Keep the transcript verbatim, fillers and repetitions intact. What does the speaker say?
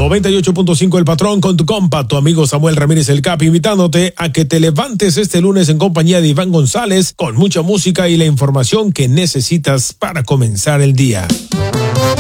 noventa y ocho punto cinco El Patrón con tu compa, tu amigo Samuel Ramírez el Capi, invitándote a que te levantes este lunes en compañía de Iván González con mucha música y la información que necesitas para comenzar el día.